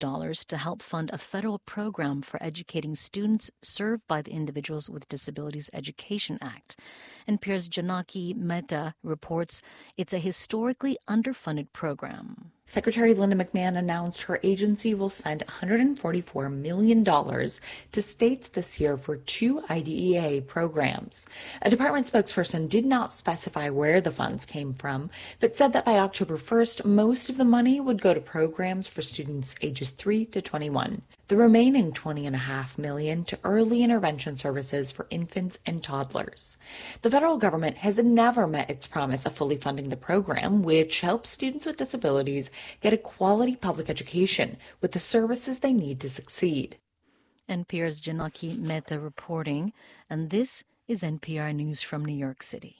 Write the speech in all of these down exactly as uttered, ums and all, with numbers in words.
dollars to help fund a federal program for educating students served by the Individuals with Disabilities Education Act. N P R's Janaki Mehta reports it's a historically underfunded program. Secretary Linda McMahon announced her agency will send one hundred forty-four million dollars to states this year for two I D E A programs. A department spokesperson did not specify where the funds came from, but said that by October first, most of the money would go to programs for students ages three to twenty-one. The remaining twenty point five million dollars to early intervention services for infants and toddlers. The federal government has never met its promise of fully funding the program, which helps students with disabilities get a quality public education with the services they need to succeed. N P R's Janaki Mehta reporting, and this is N P R News from New York City.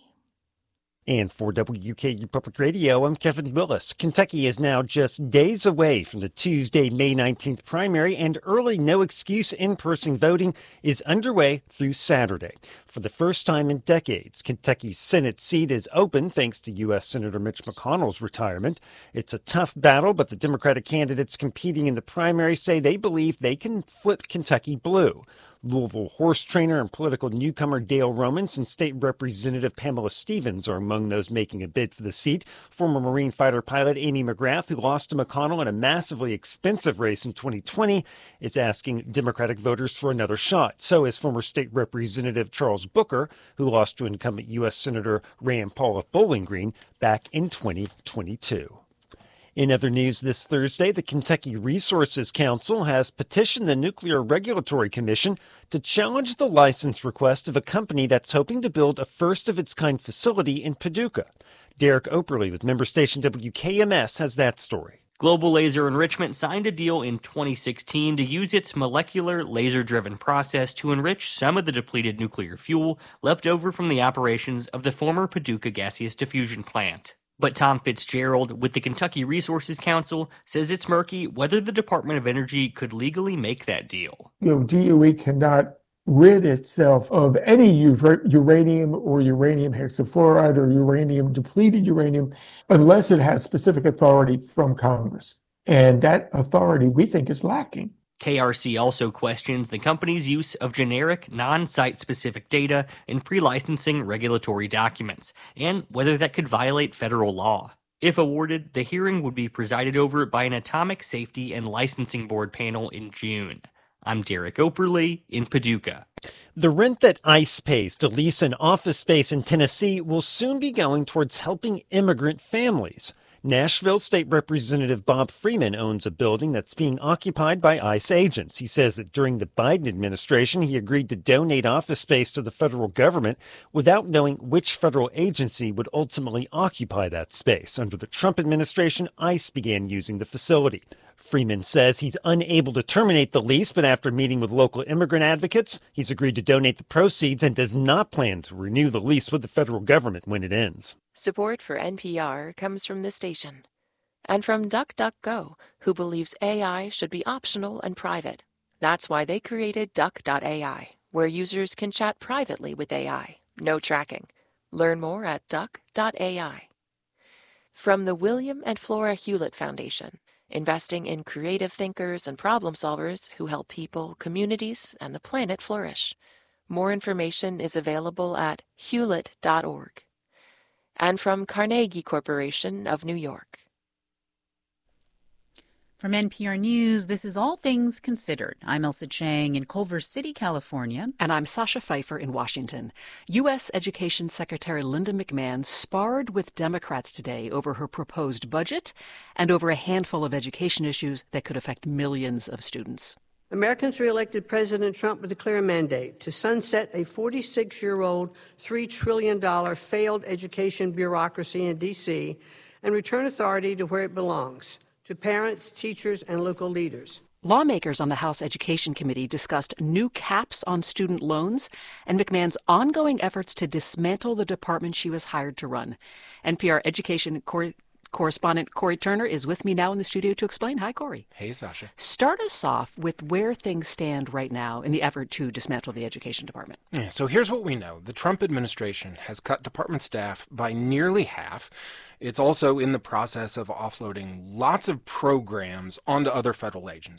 And for W K U Public Radio, I'm Kevin Willis. Kentucky is now just days away from the Tuesday, May nineteenth primary, and early no-excuse in-person voting is underway through Saturday. For the first time in decades, Kentucky's Senate seat is open thanks to U S Senator Mitch McConnell's retirement. It's a tough battle, but the Democratic candidates competing in the primary say they believe they can flip Kentucky blue. Louisville horse trainer and political newcomer Dale Romans and State Representative Pamela Stevens are among those making a bid for the seat. Former Marine fighter pilot Amy McGrath, who lost to McConnell in a massively expensive race in twenty twenty, is asking Democratic voters for another shot. So is former State Representative Charles Booker, who lost to incumbent U S Senator Rand Paul of Bowling Green back in twenty twenty-two. In other news this Thursday, the Kentucky Resources Council has petitioned the Nuclear Regulatory Commission to challenge the license request of a company that's hoping to build a first-of-its-kind facility in Paducah. Derek Operly with member station W K M S has that story. Global Laser Enrichment signed a deal in twenty sixteen to use its molecular laser-driven process to enrich some of the depleted nuclear fuel left over from the operations of the former Paducah Gaseous Diffusion Plant. But Tom Fitzgerald with the Kentucky Resources Council says it's murky whether the Department of Energy could legally make that deal. You know, D O E cannot rid itself of any uranium or uranium hexafluoride or uranium depleted uranium unless it has specific authority from Congress. And that authority we think is lacking. K R C also questions the company's use of generic, non-site-specific data in pre-licensing regulatory documents, and whether that could violate federal law. If awarded, the hearing would be presided over by an Atomic Safety and Licensing Board panel in June. I'm Derek Operly in Paducah. The rent that ICE pays to lease an office space in Tennessee will soon be going towards helping immigrant families. Nashville State Representative Bob Freeman owns a building that's being occupied by ICE agents. He says that during the Biden administration, he agreed to donate office space to the federal government without knowing which federal agency would ultimately occupy that space. Under the Trump administration, ICE began using the facility. Freeman says he's unable to terminate the lease, but after meeting with local immigrant advocates, he's agreed to donate the proceeds and does not plan to renew the lease with the federal government when it ends. Support for N P R comes from this station and from DuckDuckGo, who believes A I should be optional and private. That's why they created Duck dot A I, where users can chat privately with A I. No tracking. Learn more at Duck dot A I. From the William and Flora Hewlett Foundation, investing in creative thinkers and problem solvers who help people, communities, and the planet flourish. More information is available at hewlett dot org. And from Carnegie Corporation of New York. From N P R News, this is All Things Considered. I'm Elsa Chang in Culver City, California. And I'm Sasha Pfeiffer in Washington. U S. Education Secretary Linda McMahon sparred with Democrats today over her proposed budget and over a handful of education issues that could affect millions of students. Americans reelected President Trump with a clear mandate to sunset a forty-six-year-old, three trillion dollars failed education bureaucracy in D C and return authority to where it belongs, to parents, teachers, and local leaders. Lawmakers on the House Education Committee discussed new caps on student loans and McMahon's ongoing efforts to dismantle the department she was hired to run. N P R education cor- Correspondent Corey Turner is with me now in the studio to explain. Hi, Corey. Hey, Sasha. Start us off with where things stand right now in the effort to dismantle the Education Department. Yeah, so here's what we know. The Trump administration has cut department staff by nearly half. It's also in the process of offloading lots of programs onto other federal agencies.